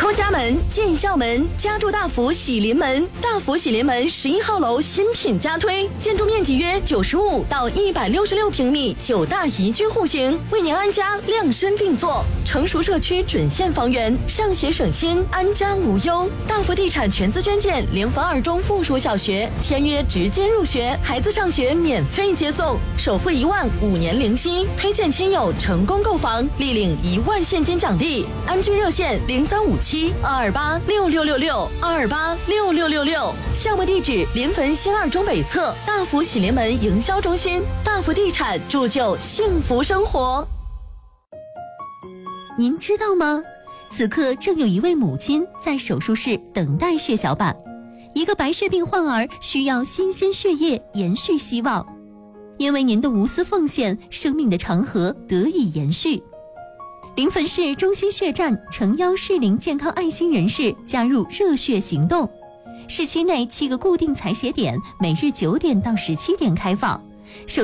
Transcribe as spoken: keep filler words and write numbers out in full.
出家门，进校门，家住大福喜临门。大福喜临门十一号楼新品加推，建筑面积约九十五到一百六十六平米，九大宜居户型，为您安家量身定做。成熟社区准现房源，上学省心，安家无忧。大福地产全资捐建联防二中附属小学，签约直接入学，孩子上学免费接送，首付一万，五年零息，推荐亲友成功购房，立领一万现金奖励。安居热线零三五七二二八六六六六二二八六六六六，项目地址临汾新二中北侧大福喜临门营销中心。大福地产铸就幸福生活。 您知道吗？此刻正有一位母亲在手术室等待血小板，一个白血病患儿需要新鲜血液延续希望。因为您的无私奉献，生命的长河得以延续。临汾市中心血站诚邀适龄健康爱心人士加入热血行动。市区内七个固定采血点，每日九点到十七点开放。